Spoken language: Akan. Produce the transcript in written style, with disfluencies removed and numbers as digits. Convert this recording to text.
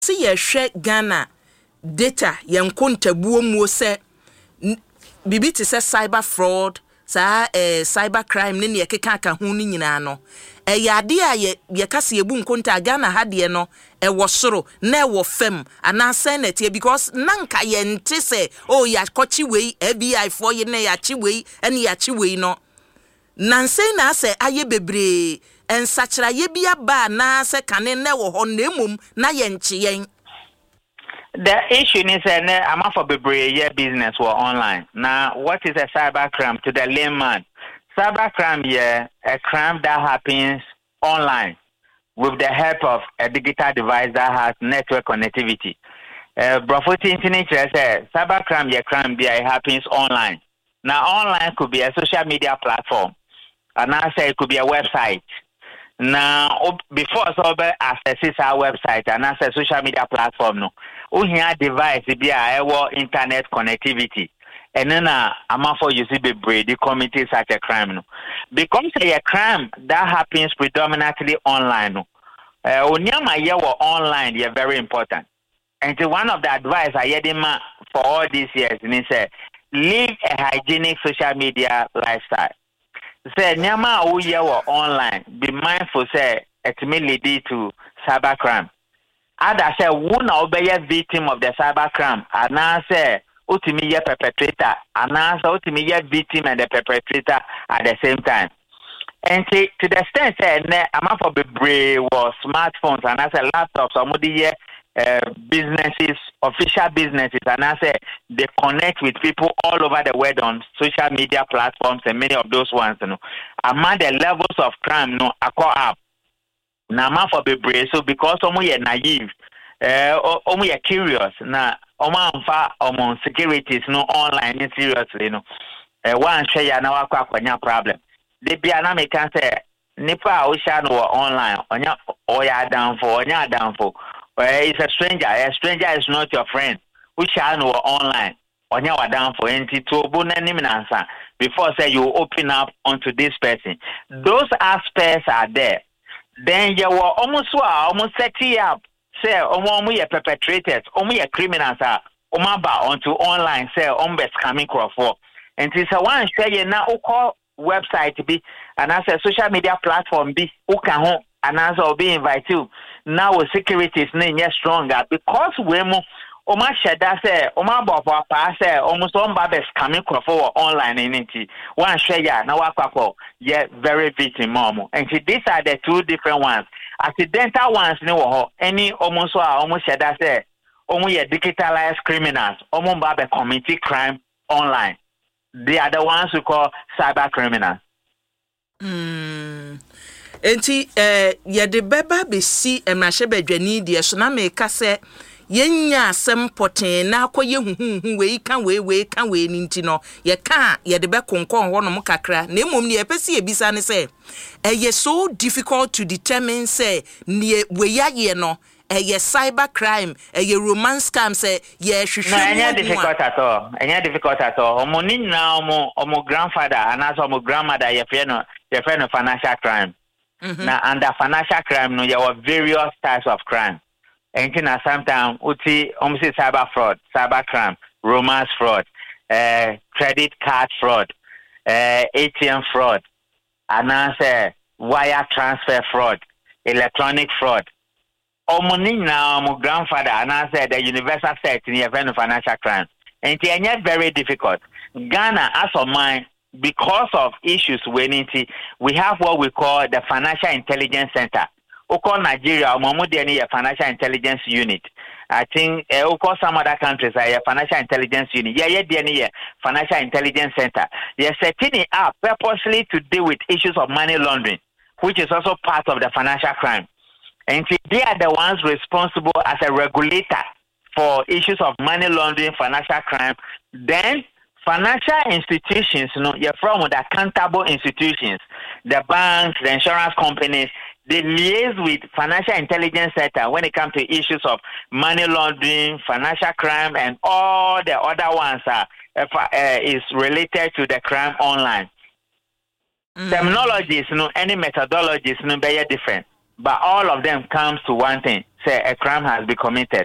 See ye share Ghana data yankontabuo mu se bibi te se cyber fraud cyber crime ne ye keka ka ho ni nyina no yade a ye kase yebu nkonta Ghana ha de no wo soro na wo fem ana senate because nanka ye nte se oh ya kochi wei FBI for ye na ya chi wei ene ya chi wei no nanse na se aye bebre ensachira ye bia ba na se kane na wo ho na emom na ye nche yen. The issue is I'm for bebre business or online. Now, what is a cyber crime to the layman? Cyber crime a crime that happens online with the help of a digital device that has network connectivity. Brofoti internet says cyber crime crime it happens online. Now, online could be a social media platform, and I say it could be a website. Now, before access our website and access social media platform, no, we have device be our internet connectivity, and then I'm for you see the committee such a crime, no, because a crime that happens predominantly online, no, online, they are very important, and one of the advice I had for all these years, and he said, live a hygienic social media lifestyle. Say nyama uye wa online, be mindful say it may lead to cyber crime. Ada say wuna obeye victim of the cyber crime, and now say ultimate perpetrator, and now say ultimate victim and the perpetrator at the same time. And to the extent say I'm for be brave or smartphones and as a laptop, somebody businesses, official businesses, and I say they connect with people all over the world on social media platforms and many of those ones, you know. Among the levels of crime, no, I call up. Now, I'm for be brave, so because someone is naive, someone is curious, now, someone securities, no, online, seriously, you know. One share ya na wakwa kwanya problem. They be an American say, Nipa Ocean or online, onya down for. It's a stranger. A stranger is not your friend. We shall know online. On your down for entity to before say you open up onto this person. Those aspects are there. Then you were almost setting up. Say, we are perpetrators, we are criminals are onto online. Say, coming for. And it's a one say now call website be and as a social media platform be who can and as I'll be invited. Now security is not stronger because we mo Oma Shada say Oma Baba say almost all babes coming for online entity. One share now wakako very victim mom. And these are the two different ones. Accidental ones no any almost Shada say only digitalized criminals, babe committee crime online. They are the ones we call cyber criminals. Enti ye de beba be si emrahye badwani de so na meka se yenya asem poten na akoye huhu we kan we ni nti no ye ka ye de be konkon ho no kakra na emom ne ye pese ye bisa ne se ye so difficult to determine say ne we ye no ye cyber crime ye romance scam say ye hwehwe no difficult at all omo ni na omo grandfather and as omo grandmother ye fe no financial crime. Now, under financial crime, no, there were various types of crime. And sometimes uti say cyber fraud, cyber crime, romance fraud, credit card fraud, ATM fraud, and answer wire transfer fraud, electronic fraud. Omoni now, my grandfather, and answer the universal set in the event of financial crime. And it's very difficult. Ghana, as of mine. Because of issues we have what we call the Financial Intelligence Center. We call Nigeria, a Financial Intelligence Unit. I think we call some other countries a Financial Intelligence Unit. Financial Intelligence Center. They're setting it up purposely to deal with issues of money laundering, which is also part of the financial crime. And they are the ones responsible as a regulator for issues of money laundering, financial crime. Then financial institutions, you're from the accountable institutions, the banks, the insurance companies, they liaise with Financial Intelligence Center when it comes to issues of money laundering, financial crime, and all the other ones is related to the crime online. Terminologies, any methodologies, very different. but all of them comes to one thing: say a crime has been committed.